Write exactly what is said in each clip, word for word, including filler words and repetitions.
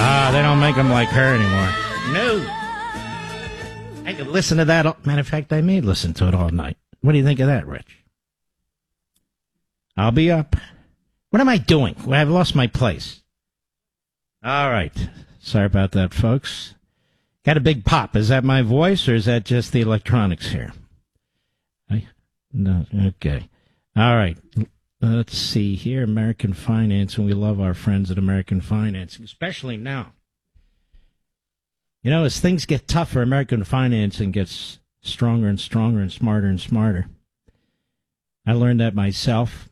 Ah, they don't make them like her anymore. No. I could listen to that. All, matter of fact, I may listen to it all night. What do you think of that, Rich? I'll be up. What am I doing? Well, I've lost my place. All right. Sorry about that, folks. Got a big pop. Is that my voice, or is that just the electronics here? I, no. Okay. All right. Let's see here. American Financing. We love our friends at American Financing, especially now. You know, as things get tougher, American Financing gets stronger and stronger and smarter and smarter. I learned that myself.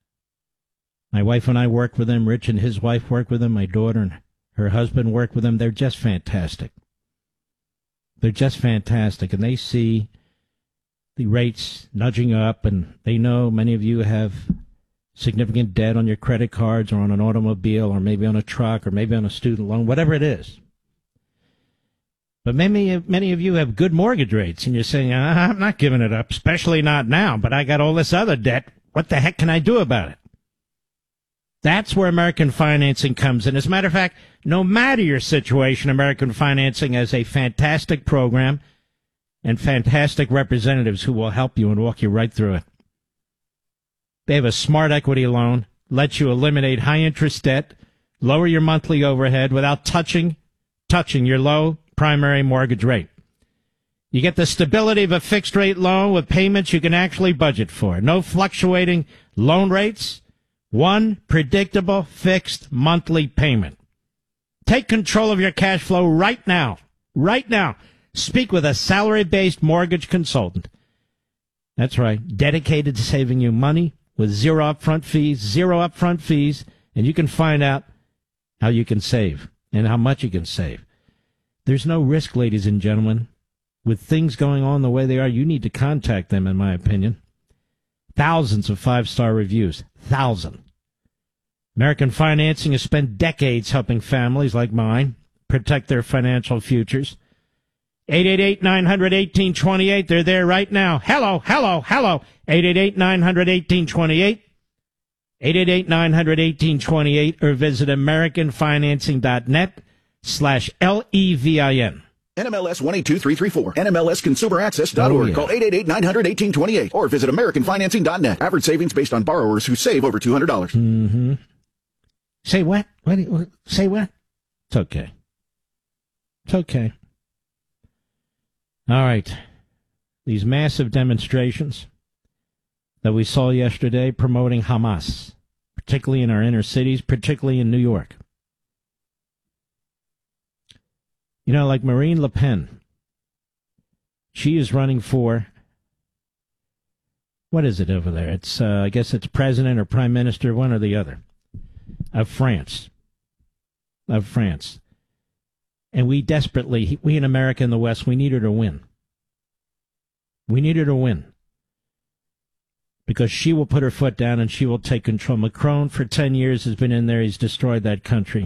My wife and I work with them. Rich and his wife work with them. My daughter and her husband work with them. They're just fantastic. They're just fantastic. And they see the rates nudging up, and they know many of you have significant debt on your credit cards or on an automobile or maybe on a truck or maybe on a student loan, whatever it is. But many, many of you have good mortgage rates, and you're saying, I'm not giving it up, especially not now, but I got all this other debt. What the heck can I do about it? That's where American Financing comes in. As a matter of fact, no matter your situation, American Financing has a fantastic program and fantastic representatives who will help you and walk you right through it. They have a smart equity loan, lets you eliminate high-interest debt, lower your monthly overhead without touching, touching your low primary mortgage rate. You get the stability of a fixed-rate loan with payments you can actually budget for. No fluctuating loan rates. One predictable fixed monthly payment. Take control of your cash flow right now. Right now. Speak with a salary-based mortgage consultant. That's right. Dedicated to saving you money with zero upfront fees, zero upfront fees, and you can find out how you can save and how much you can save. There's no risk, ladies and gentlemen. With things going on the way they are, you need to contact them, in my opinion. Thousands of five-star reviews. Thousands. American Financing has spent decades helping families like mine protect their financial futures. eight eight eight, nine hundred, eighteen twenty-eight. They're there right now. Hello, hello, hello. eight eight eight, nine hundred, eighteen twenty-eight. eight eight eight, nine hundred, eighteen twenty-eight. Or visit americanfinancing.net slash L-E-V-I-N. N M L S one eight two three three four. N M L S consumer access dot org. Oh, yeah. Call eight eight eight, nine hundred, eighteen twenty-eight. Or visit american financing dot net. Average savings based on borrowers who save over two hundred dollars. Mm-hmm. Say what? What? what? Say what? It's okay. It's okay. All right. These massive demonstrations that we saw yesterday promoting Hamas, particularly in our inner cities, particularly in New York. You know, like Marine Le Pen, she is running for, what is it over there? It's, uh, I guess it's president or prime minister, one or the other, of France. Of France. And we desperately, we in America and the West, we need her to win. We need her to win. Because she will put her foot down and she will take control. Macron, for ten years, has been in there. He's destroyed that country.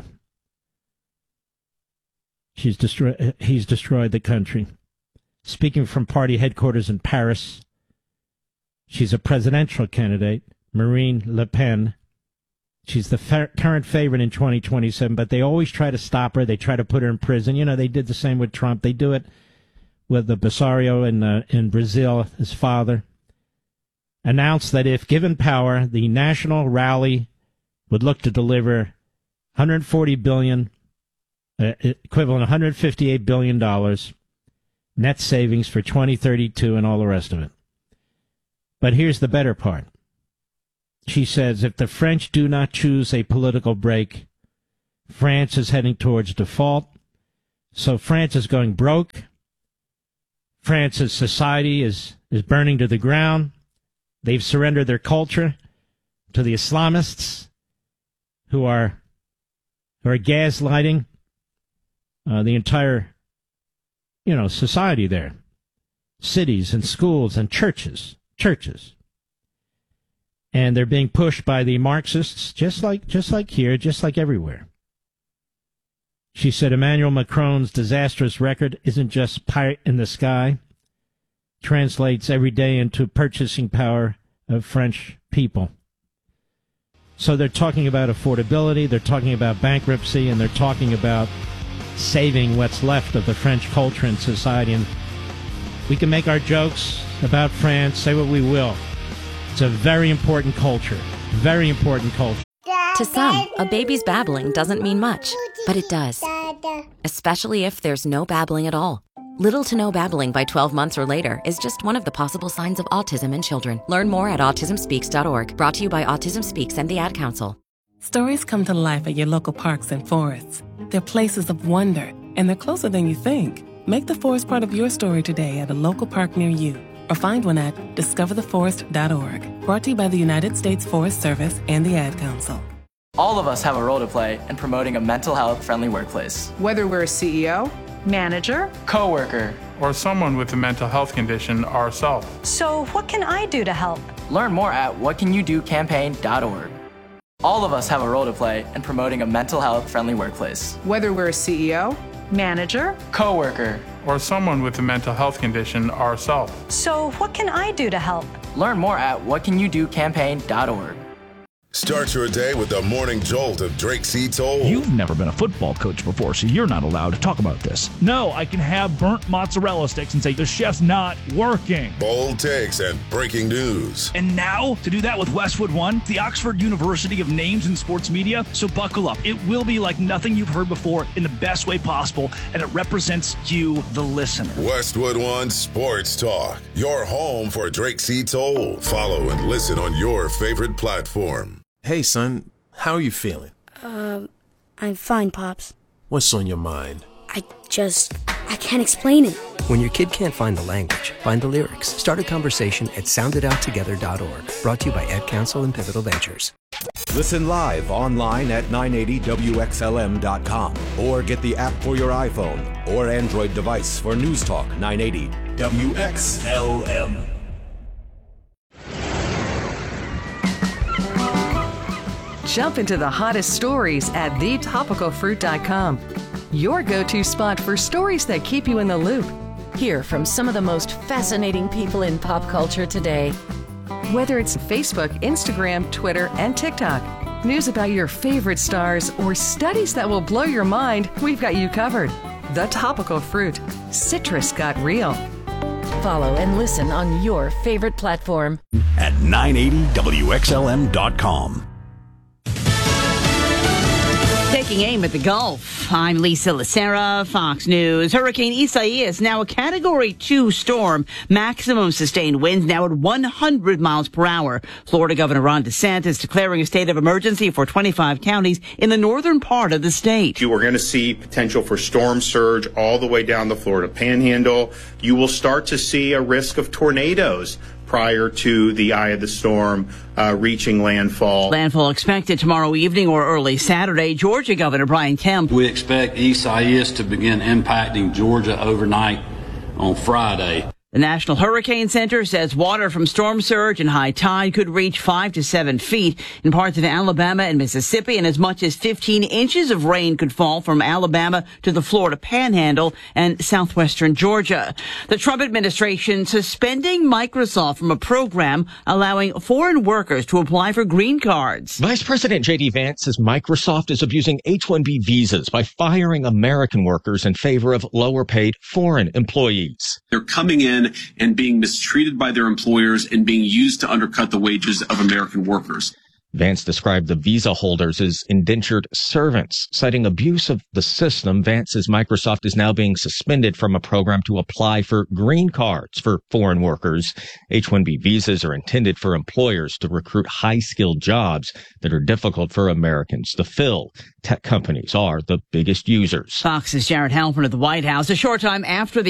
She's destroyed. He's destroyed the country. Speaking from party headquarters in Paris, she's a presidential candidate, Marine Le Pen. She's the fa- current favorite in twenty twenty-seven, but they always try to stop her. They try to put her in prison. You know, they did the same with Trump. They do it with the Bolsonaro in, uh, in Brazil, his father. Announced that if given power, the national rally would look to deliver one hundred forty billion dollars, uh, equivalent one hundred fifty-eight billion dollars net savings for twenty thirty-two and all the rest of it. But here's the better part. She says if the French do not choose a political break, France is heading towards default. So France is going broke. France's society is, is burning to the ground. They've surrendered their culture to the Islamists who are, who are gaslighting uh, the entire, you know, society there. Cities and schools and churches. Churches. And they're being pushed by the Marxists, just like just like here, just like everywhere. She said Emmanuel Macron's disastrous record isn't just pie in the sky. Translates every day into purchasing power of French people. So they're talking about affordability, they're talking about bankruptcy, and they're talking about saving what's left of the French culture and society. And we can make our jokes about France, say what we will. It's a very important culture. Very important culture. To some, a baby's babbling doesn't mean much, but it does. Especially if there's no babbling at all. Little to no babbling by twelve months or later is just one of the possible signs of autism in children. Learn more at autism speaks dot org. Brought to you by Autism Speaks and the Ad Council. Stories come to life at your local parks and forests. They're places of wonder, and they're closer than you think. Make the forest part of your story today at a local park near you, or find one at discover the forest dot org. Brought to you by the United States Forest Service and the Ad Council. All of us have a role to play in promoting a mental health-friendly workplace. Whether we're a C E O, manager, coworker, or someone with a mental health condition ourselves. So what can I do to help? Learn more at what can you do campaign dot org. All of us have a role to play in promoting a mental health-friendly workplace. Whether we're a C E O, manager, coworker, or someone with a mental health condition ourselves. So what can I do to help? Learn more at what can you do campaign dot org. Start your day with the morning jolt of Drake C. Toll. You've never been a football coach before, so you're not allowed to talk about this. No, I can have burnt mozzarella sticks and say the chef's not working. Bold takes and breaking news. And now, to do that with Westwood One, the Oxford University of Names in Sports Media. So buckle up. It will be like nothing you've heard before in the best way possible, and it represents you, the listener. Westwood One Sports Talk, your home for Drake C. Toll. Follow and listen on your favorite platform. Hey, son, how are you feeling? Uh, I'm fine, Pops. What's on your mind? I just, I can't explain it. When your kid can't find the language, find the lyrics. Start a conversation at sound it out together dot org. Brought to you by Ad Council and Pivotal Ventures. Listen live online at nine eighty W X L M dot com or get the app for your iPhone or Android device for News Talk nine eighty W X L M. Jump into the hottest stories at the topical fruit dot com. Your go-to spot for stories that keep you in the loop. Hear from some of the most fascinating people in pop culture today. Whether it's Facebook, Instagram, Twitter, and TikTok, news about your favorite stars, or studies that will blow your mind, we've got you covered. The Topical Fruit. Citrus got real. Follow and listen on your favorite platform at nine eighty W X L M dot com. Taking aim at the Gulf, I'm Lisa Lacera, Fox News. Hurricane Isaias, now a Category two storm. Maximum sustained winds now at one hundred miles per hour. Florida Governor Ron DeSantis declaring a state of emergency for twenty-five counties in the northern part of the state. You are going to see potential for storm surge all the way down the Florida Panhandle. You will start to see a risk of tornadoes prior to the eye of the storm uh, reaching landfall. Landfall expected tomorrow evening or early Saturday. Georgia Governor Brian Kemp. We expect Isaias to begin impacting Georgia overnight on Friday. The National Hurricane Center says water from storm surge and high tide could reach five to seven feet in parts of Alabama and Mississippi, and as much as fifteen inches of rain could fall from Alabama to the Florida Panhandle and southwestern Georgia. The Trump administration suspending Microsoft from a program allowing foreign workers to apply for green cards. Vice President J D Vance says Microsoft is abusing H one B visas by firing American workers in favor of lower-paid foreign employees. They're coming in and being mistreated by their employers and being used to undercut the wages of American workers. Vance described the visa holders as indentured servants. Citing abuse of the system, Vance says Microsoft is now being suspended from a program to apply for green cards for foreign workers. H one B visas are intended for employers to recruit high-skilled jobs that are difficult for Americans to fill. Tech companies are the biggest users. Fox's Jared Halpern at the White House a short time after the